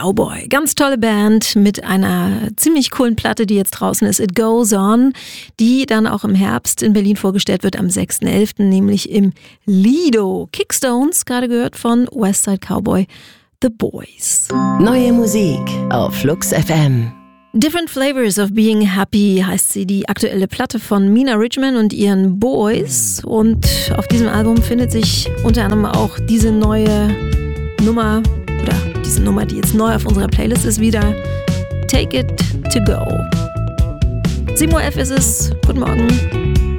Cowboy. Ganz tolle Band mit einer ziemlich coolen Platte, die jetzt draußen ist, It Goes On, die dann auch im Herbst in Berlin vorgestellt wird, am 6.11., nämlich im Lido. Kickstones, gerade gehört von Westside Cowboy, The Boys. Neue Musik auf Flux FM. Different Flavors of Being Happy heißt sie, die aktuelle Platte von Mina Richman und ihren Boys. Und auf diesem Album findet sich unter anderem auch diese neue Nummer, oder diese Nummer, die jetzt neu auf unserer Playlist ist, wieder Take It To Go. 7.11 Uhr ist es. Guten Morgen.